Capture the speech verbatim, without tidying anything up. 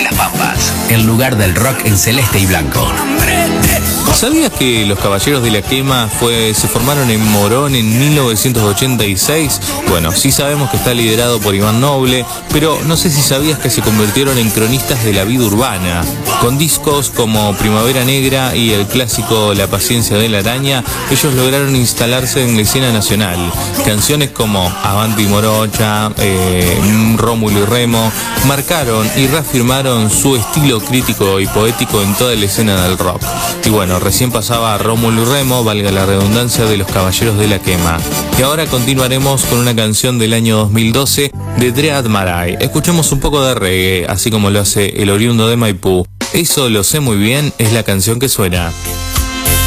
las Pampas, el lugar del rock en celeste y blanco. ¿Sabías que los Caballeros de la Quema fue, se formaron en Morón en mil novecientos ochenta y seis? Bueno, sí sabemos que está liderado por Iván Noble, pero no sé si sabías que se convirtieron en cronistas de la vida urbana. Con discos como Primavera Negra y el clásico La Paciencia de la Araña, ellos lograron instalarse en la escena nacional. Canciones como Avanti Morocha, eh, Rómulo y Remo, marcaron y reafirmaron su estilo crítico y poético en toda la escena del rock. Y bueno, recién pasaba Rómulo y Remo, valga la redundancia, de los Caballeros de la Quema. Y ahora continuaremos con una canción del año dos mil doce de Dread Marai. Escuchemos un poco de reggae, así como lo hace el oriundo de Maipú. Eso lo sé muy bien, es la canción que suena.